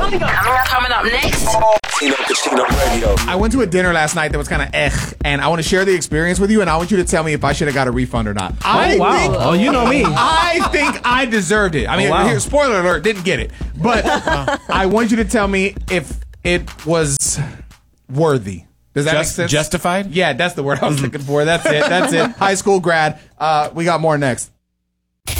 Coming up next. Tino Casino Radio. I went to a dinner last night that was kind of and I want to share the experience with you, and I want you to tell me if I should have got a refund or not. Oh, you know me. I think I deserved it. I mean, here, spoiler alert, didn't get it. But I want you to tell me if it was worthy. Does that make sense? Justified? Yeah, that's the word I was looking for. That's it. High school grad. We got more next.